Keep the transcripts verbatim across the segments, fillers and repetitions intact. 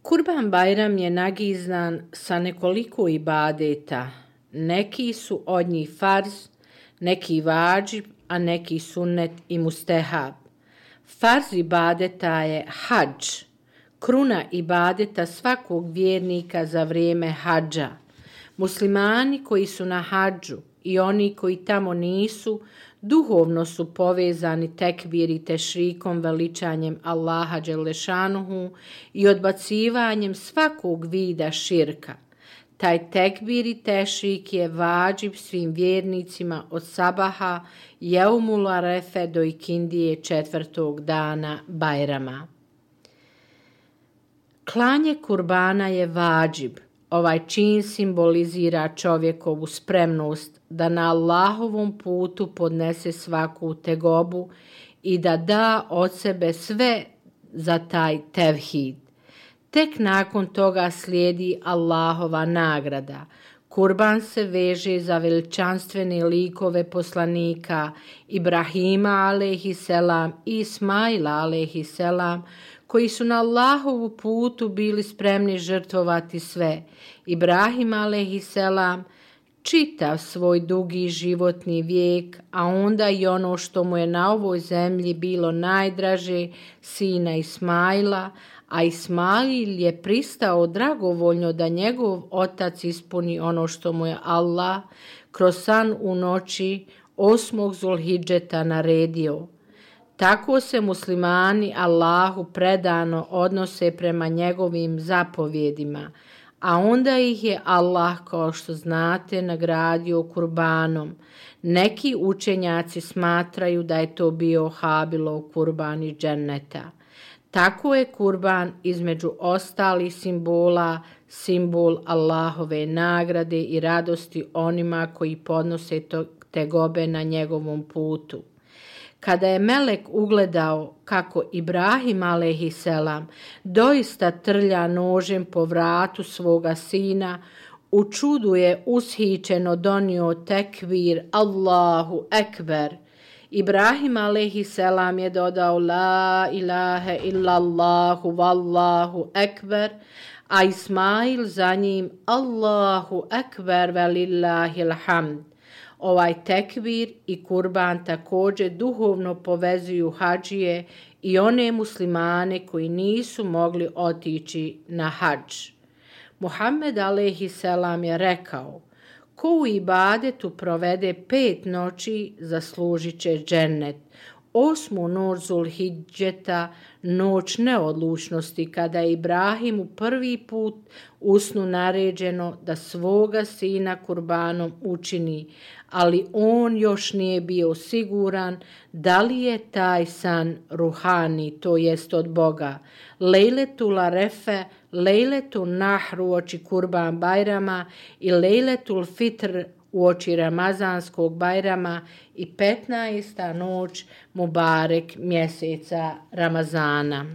Kurban Bajram je nagiznan sa nekoliko ibadeta. Neki su od njih farz, neki vađib, a neki sunnet i mustehab. Farz ibadeta je hadž, kruna ibadeta svakog vjernika za vrijeme hadža. Muslimani koji su na hadžu i oni koji tamo nisu, duhovno su povezani tekbir i tešrikom, veličanjem Allaha dželešanuhu i odbacivanjem svakog vida širka. Taj tekbir i tešrik je vađib svim vjernicima od sabaha, jeumul arefe do ikindije četvrtog dana Bajrama. Klanje kurbana je vađib. Ovaj čin simbolizira čovjekovu spremnost da na Allahovom putu podnese svaku tegobu i da da od sebe sve za taj tevhid. Tek nakon toga slijedi Allahova nagrada. Kurban se veže za veličanstvene likove poslanika Ibrahima alejhiselam i Ismaila alejhiselam, koji su na Allahovu putu bili spremni žrtvovati sve. Ibrahim alejhiselam čitav svoj dugi životni vijek, a onda i ono što mu je na ovoj zemlji bilo najdraže, sina Ismaila, a Ismail je pristao dragovoljno da njegov otac ispuni ono što mu je Allah kroz san u noći osmog Zulhidžeta naredio. Tako se muslimani Allahu predano odnose prema njegovim zapovjedima, a onda ih je Allah, kao što znate, nagradio kurbanom. Neki učenjaci smatraju da je to bio Habilov kurban iz dženneta. Tako je kurban između ostalih simbola simbol Allahove nagrade i radosti onima koji podnose tegobe na njegovom putu. Kada je melek ugledao kako Ibrahim alejhiselam doista trlja nožem po vratu svoga sina, u čudu je ushićeno donio tekvir Allahu ekber. Ibrahim alejhiselam je dodao la ilaha illallahu vallahu ekber, a Ismail za njim Allahu ekber velillahil hamd. Ovaj tekbir i kurban također duhovno povezuju hadžije i one muslimane koji nisu mogli otići na hadž. Muhammed alejhiselam je rekao: ko u ibadetu provede pet noći, zaslužit će džennet. Osmu noć Zulhidžeta, noć neodlučnosti, kada je Ibrahimu prvi put u snu naređeno da svoga sina kurbanom učini, ali on još nije bio siguran da li je taj san ruhani, to jest od Boga. Lejletul Arefe, Lejletul Nahr uoči Kurban Bajrama i Lejletul Fitr uoči Ramazanskog Bajrama i petnaesta noć Mubarek mjeseca Ramazana.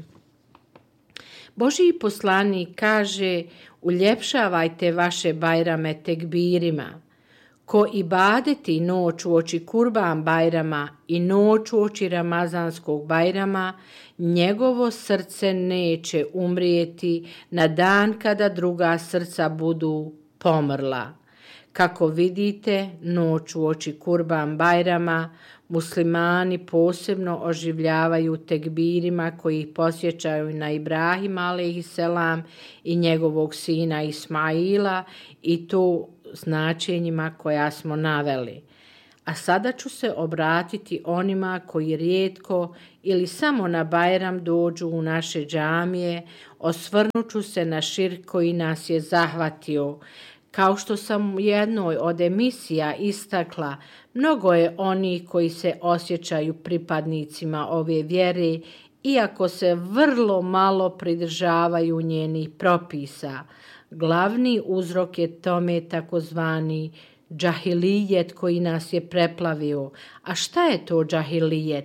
Božji poslanik kaže: uljepšavajte vaše Bajrame tekbirima. Ko ibadeti noć uoči Kurban Bajrama i noć uoči Ramazanskog Bajrama, njegovo srce neće umrijeti na dan kada druga srca budu pomrla. Kako vidite, noć uoči Kurban Bajrama muslimani posebno oživljavaju tekbirima koji ih posjećaju na Ibrahima alejhiselam i njegovog sina Ismaila, i to značenjima koja smo naveli. A sada ću se obratiti onima koji rijetko ili samo na Bajram dođu u naše džamije, osvrnut ću se na širk koji nas je zahvatio. Kao što sam u jednoj od emisija istakla, mnogo je onih koji se osjećaju pripadnicima ove vjere, iako se vrlo malo pridržavaju njenih propisa. Glavni uzrok je tome takozvani džahilijet koji nas je preplavio. A šta je to džahilijet?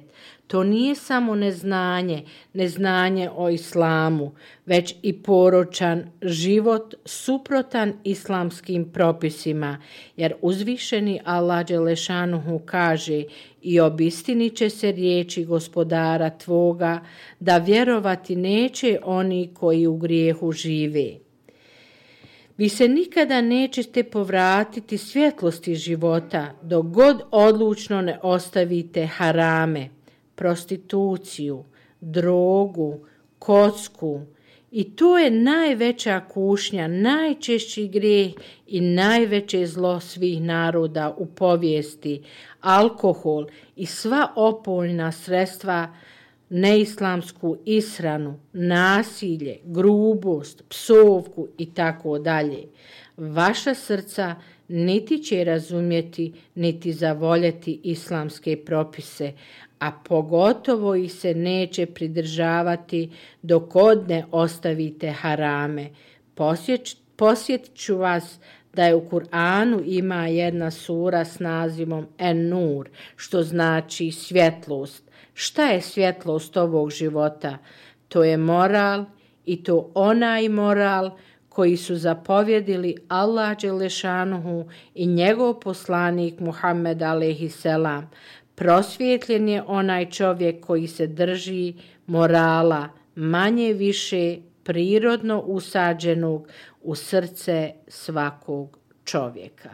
To nije samo neznanje, neznanje o islamu, već i poročan život suprotan islamskim propisima, jer uzvišeni Allah dželešanuhu kaže: i obistinit će se riječi gospodara tvoga, da vjerovati neće oni koji u grijehu žive. Vi se nikada nećete povratiti svjetlosti života dok god odlučno ne ostavite harame, prostituciju, drogu, kocku. I to je najveća kušnja, najčešći grijeh i najveće zlo svih naroda u povijesti, alkohol i sva opojna sredstva, neislamsku ishranu, nasilje, grubost, psovku i tako dalje. Vaša srca niti će razumjeti, niti zavoljeti islamske propise, a pogotovo ih se neće pridržavati dok god ne ostavite harame. Posjet, posjetit ću vas da je u Kur'anu ima jedna sura s nazivom En-Nur, što znači svjetlost. Šta je svjetlost ovog života? To je moral, i to onaj moral koji su zapovjedili Allah dželešanuhu i njegov poslanik Muhammed alejhi selam. Prosvjetljen je onaj čovjek koji se drži morala manje više prirodno usađenog u srce svakog čovjeka.